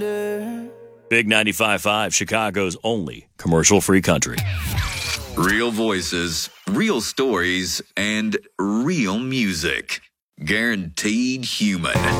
wonder. Big 95.5, Chicago's only commercial-free country. Real voices, real stories, and real music. Guaranteed human.